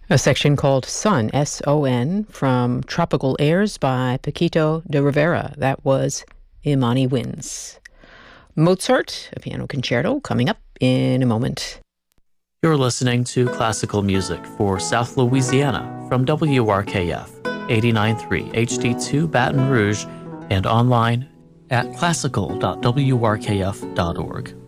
A section called Son, S-O-N, from Tropical Airs by Paquito de Rivera. That was Imani Wins. Mozart, a piano concerto, coming up in a moment. You're listening to classical music for South Louisiana from WRKF 89.3 HD2 Baton Rouge and online at classical.wrkf.org.